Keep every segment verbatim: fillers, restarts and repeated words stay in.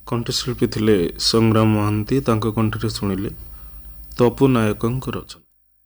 कंठशिल्पी थिले संग्राम महांती। तांको कंठरे शुणिले तपु नायकंकर रचना।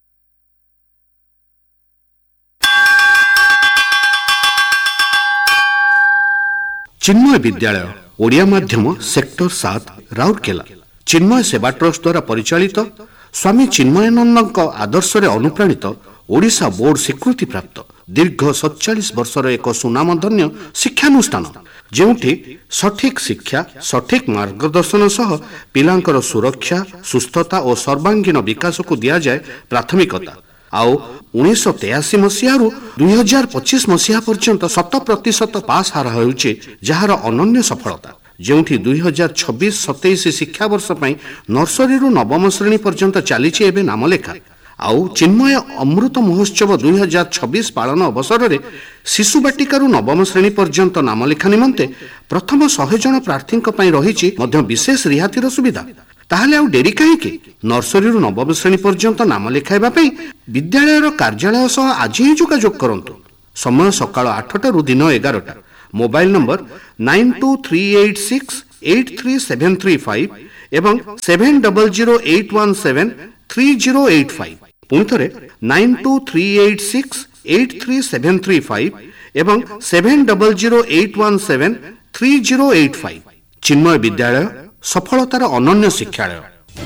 चिन्मय विद्यालय ओडिया माध्यम सेक्टर सात राउरकेला चिन्मय सेवा ट्रस्ट द्वारा परिचालित स्वामी चिन्मयानंद आदर्श अनुप्राणित ओडिशा बोर्ड स्वीकृति प्राप्त दीर्घ सैंतालीस वर्षर एक सुनामधन्य शिक्षानुष्ठान जोठी सठिक शिक्षा सठिक मार्गदर्शन सह पिलांकर सुरक्षा सुस्थता और सर्वांगीण विकास को दिया जाए प्राथमिकता आउ उन्नीस तेयासी मसीह दुई हजार पचीस मसीहा पर्यंत शत प्रतिशत पास हार होउचे जार अनन्य सफलता जोठी दुई हजार छब्बीस सतैश शिक्षा वर्ष नर्सरी नवम श्रेणी पर्यंत चली नामलेखा आउ चिन्मय अमृत महोत्सव दुई हजार छब्बीस पालन अवसर में शिशु बाटिका नवम श्रेणी पर्यंत नामलेखा निमंते प्रथम शहे जन प्रार्थी रही विशेष रिहातिर सुविधा ताहले आउ डेरी कहीं नर्सरी नवम श्रेणी पर्यंत नाम लेखाइबा विद्यालय कार्यालय सह आज ही जोगाजोग करंतु। समय सकाळ आठटा रु दिन एगारटा। Mobile number nine to three eight six eight three seven three five एवं seven double zero eight one seven three zero eight five पुणी थे nine to three eight six eight three seven three five एवं seven double zero eight one seven three zero eight five. चिन्मय विद्यालय सफलतार अनन्य शिक्षालय।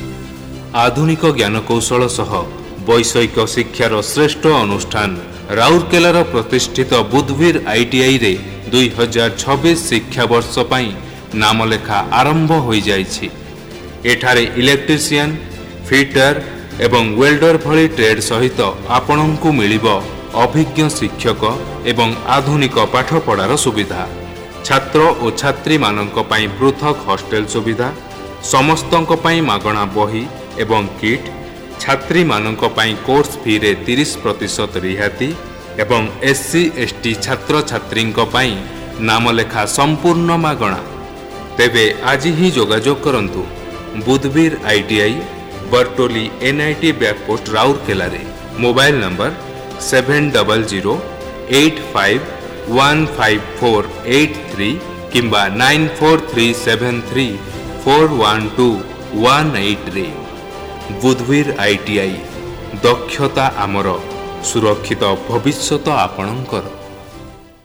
आधुनिक ज्ञानकौशल सह वैषयिक शिक्षार श्रेष्ठ अनुष्ठान राउरकेलार प्रतिष्ठित बुधवीर आईटीआई रे दुई हजार छब्बीस शिक्षा वर्ष पई नामलेखा आरंभ हो जाइछि। एठारे इलेक्ट्रीशियन फिटर एवं वेल्डर भली ट्रेड सहित आपणଙ୍କୁ मिलिबो अभिज्ञ शिक्षक एवं आधुनिक पाठपढ़ार सुविधा। छात्र और छात्री मानक पई पृथक हॉस्टेल सुविधा समस्तंक पई मागणा बही एवं किट छात्री मानक पई कोर्स फी रे तीस प्रतिशत रिहाती एवं एससी एसटी छात्र छात्रींक पई नामलेखा संपूर्ण मागणा। तेबे आज ही जोगाजोग करंतु बुधवीर आईटीआई बर्टोली एनआईटी बैकपोस्ट राउरकेला रे। Mobile number seven double zero eight five one five four eight three किंबा nine four three seven three four one two one eight रे। बुधवीर आईटीआई दक्षता आमर सुरक्षित भविष्यत आपणकर।